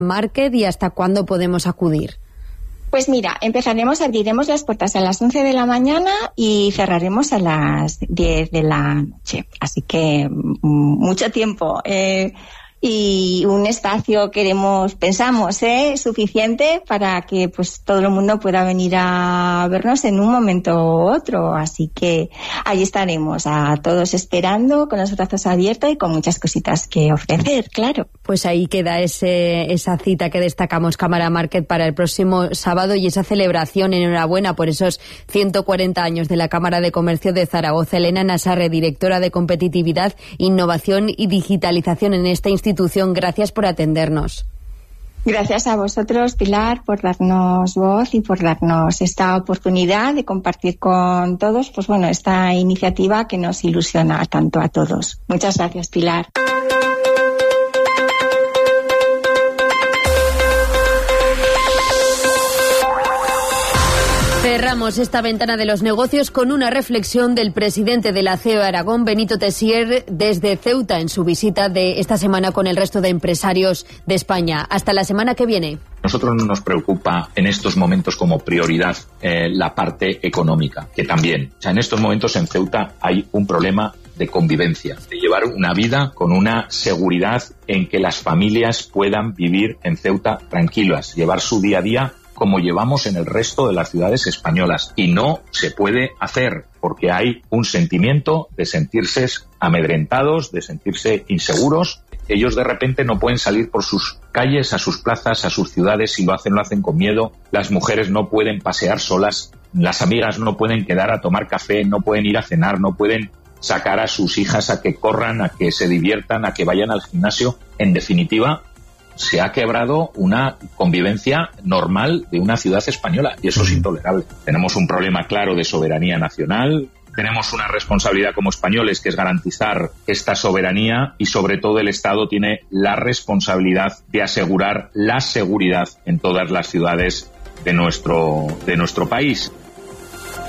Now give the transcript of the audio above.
Market y hasta cuándo podemos acudir? Pues mira, abriremos las puertas a las 11 de la mañana y cerraremos a las 10 de la noche. Así que mucho tiempo. Y un espacio pensamos, suficiente para que pues todo el mundo pueda venir a vernos en un momento u otro. Así que ahí estaremos a todos esperando con los brazos abiertos y con muchas cositas que ofrecer, claro. Pues ahí queda esa cita que destacamos, Cámara Market, para el próximo sábado, y esa celebración. Enhorabuena por esos 140 años de la Cámara de Comercio de Zaragoza. Elena Nasarre, directora de Competitividad, Innovación y Digitalización en esta institución. Gracias por atendernos. Gracias a vosotros, Pilar, por darnos voz y por darnos esta oportunidad de compartir con todos, pues bueno, esta iniciativa que nos ilusiona tanto a todos. Muchas gracias, Pilar. Cerramos esta ventana de los negocios con una reflexión del presidente de la CEO Aragón, Benito Tessier, desde Ceuta, en su visita de esta semana con el resto de empresarios de España. Hasta la semana que viene. Nosotros no nos preocupa en estos momentos como prioridad la parte económica, que también. O sea, en estos momentos en Ceuta hay un problema de convivencia, de llevar una vida con una seguridad en que las familias puedan vivir en Ceuta tranquilas, llevar su día a día como llevamos en el resto de las ciudades españolas. Y no se puede hacer porque hay un sentimiento de sentirse amedrentados, de sentirse inseguros. Ellos de repente no pueden salir por sus calles, a sus plazas, a sus ciudades. Si lo hacen con miedo. Las mujeres no pueden pasear solas. Las amigas no pueden quedar a tomar café, no pueden ir a cenar, no pueden sacar a sus hijas a que corran, a que se diviertan, a que vayan al gimnasio. En definitiva, se ha quebrado una convivencia normal de una ciudad española y eso es intolerable. Tenemos un problema claro de soberanía nacional, tenemos una responsabilidad como españoles que es garantizar esta soberanía y sobre todo el Estado tiene la responsabilidad de asegurar la seguridad en todas las ciudades de nuestro país.